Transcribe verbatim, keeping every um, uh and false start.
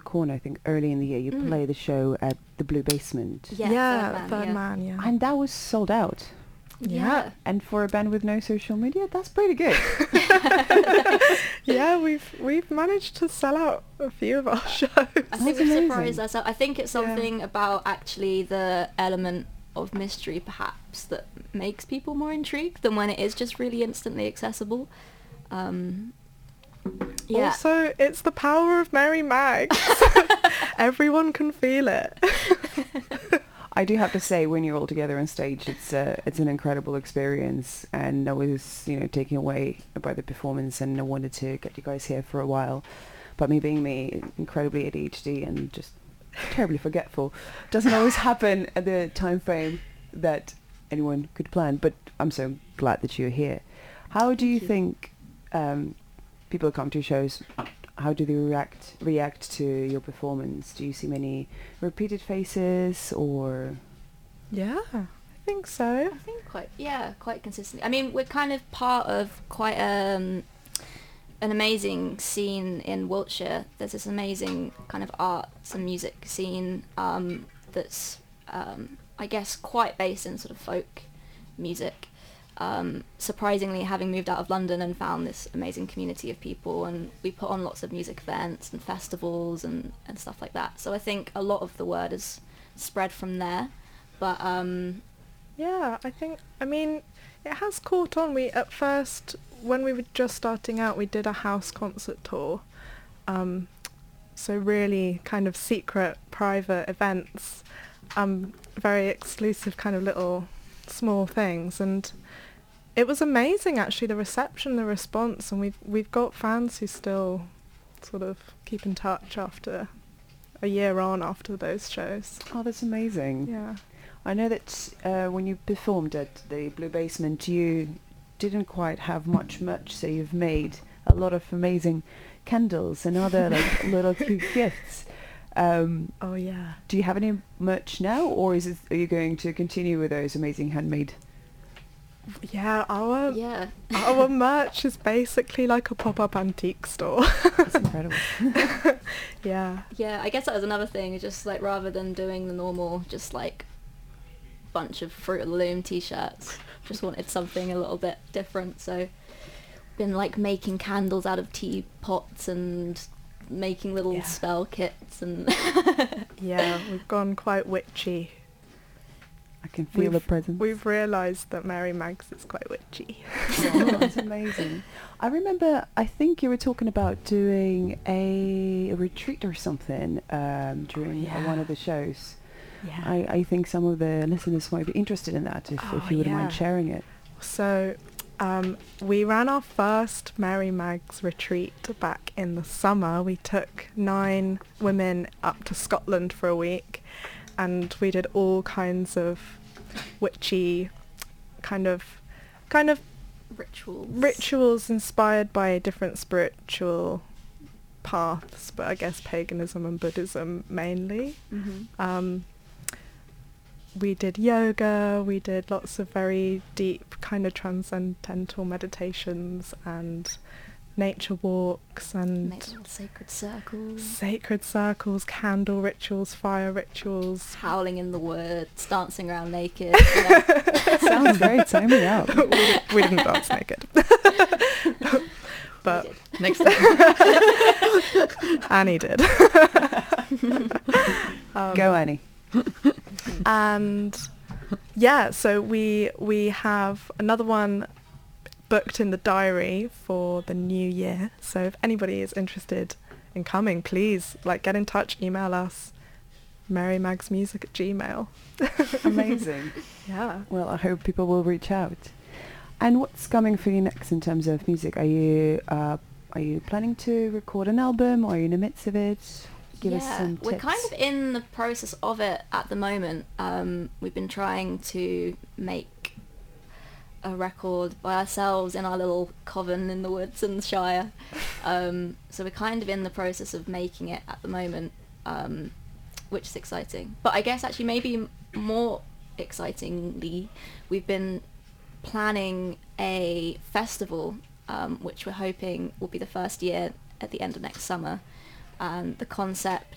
Corner, I think early in the year, you Mm. played the show at the Blue Basement. Yeah, yeah, Third Man, Third yeah. Man, yeah. And that was sold out. Yeah. And for a band with no social media, that's pretty good. Yeah, we've we've managed to sell out a few of our shows. I think That's we've amazing. surprised ourselves. I think it's Yeah. something about actually the element of mystery perhaps that makes people more intrigued than when it is just really instantly accessible. Um, yeah. Also, it's the power of Mary Mags. Everyone can feel it. I do have to say, when you're all together on stage, it's uh, it's an incredible experience, and I was, you know, taken away by the performance, and I wanted to get you guys here for a while. But me being me, incredibly A D H D and just terribly forgetful, doesn't always happen at the time frame that anyone could plan. But I'm so glad that you're here. How do you Thank you. think um, people come to shows? How do they react react to your performance? Do you see many repeated faces, or Yeah, I think so. I think quite, yeah, quite consistently. I mean, we're kind of part of quite um, an amazing scene in Wiltshire. There's this amazing kind of arts and music scene um, that's, um, I guess, quite based in sort of folk music. Um, surprisingly, having moved out of London and found this amazing community of people, and we put on lots of music events and festivals and, and stuff like that. So I think a lot of the word has spread from there. But um, Yeah, I think, I mean, it has caught on. We, at first, when we were just starting out, we did a house concert tour. Um, so really kind of secret, private events, um, very exclusive kind of little small things. And it was amazing, actually, the reception, the response. And we've, we've got fans who still sort of keep in touch after a year on after those shows. oh, that's amazing. Yeah. I know that uh, when you performed at the Blue Basement, you didn't quite have much much, so you've made a lot of amazing candles and other like little cute gifts. Um, Oh, yeah. do you have any merch now, or is it, are you going to continue with those amazing handmade? Yeah, our yeah. our merch is basically like a pop-up antique store. That's incredible. Yeah. Yeah, I guess that was another thing. Just like rather than doing the normal, just like bunch of Fruit of the Loom t-shirts, just wanted something a little bit different. So, been like making candles out of teapots and making little Yeah. spell kits and. Yeah, we've gone quite witchy. I can feel We've- the presence. We've realised that Mary Mags is quite witchy. Oh, that's amazing. I remember, I think you were talking about doing a, a retreat or something um, during uh, Yeah. one of the shows. Yeah. I, I think some of the listeners might be interested in that, if, Oh, if you wouldn't mind yeah. sharing it. So, um, we ran our first Mary Mags retreat back in the summer. We took nine women up to Scotland for a week, and we did all kinds of witchy kind of kind of Rituals. rituals inspired by different spiritual paths, but I guess paganism and Buddhism mainly. hmm Um, we did yoga, we did lots of very deep kind of transcendental meditations and nature walks and Make little sacred circles. sacred circles, candle rituals, fire rituals. Howling in the woods, dancing around naked. Yeah. Sounds great, sign me up. we, did, we didn't dance naked. But We did. Next time. Annie did. Um, Go, Annie. and yeah, so we we have another one booked in the diary for the new year. So if anybody is interested in coming, please like get in touch, email us, marymagsmusic at gmail. Amazing. Yeah. Well, I hope people will reach out. And what's coming for you next in terms of music? Are you uh, are you planning to record an album? Or are you in the midst of it? Give yeah, us some tips. we're kind of in the process of it at the moment. Um, we've been trying to make a record by ourselves in our little coven in the woods in the Shire. Um, so we're kind of in the process of making it at the moment, um, which is exciting. But I guess actually maybe m- more excitingly, we've been planning a festival, um, which we're hoping will be the first year at the end of next summer. And the concept